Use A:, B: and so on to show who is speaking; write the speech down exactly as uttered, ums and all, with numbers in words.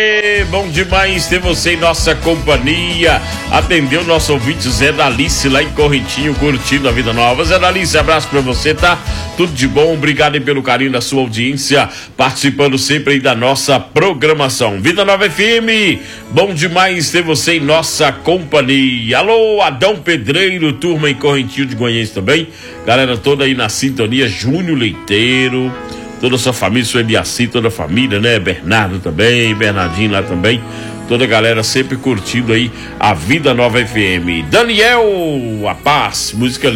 A: Bom demais ter você em nossa companhia. Atendeu nosso ouvinte Zé Dalice lá em Correntinho, curtindo a Vida Nova. Zé Dalice, abraço pra você, tá? Tudo de bom, obrigado aí pelo carinho da sua audiência, participando sempre aí da nossa programação. Vida Nova F M, bom demais ter você em nossa companhia. Alô, Adão Pedreiro, turma em Correntinho de Goiás também. Galera toda aí na sintonia, Júnior Leiteiro, toda a sua família, sua Eliaci, toda a família, né? Bernardo também, Bernardinho lá também. Toda a galera sempre curtindo aí a Vida Nova F M. Daniel, a paz, música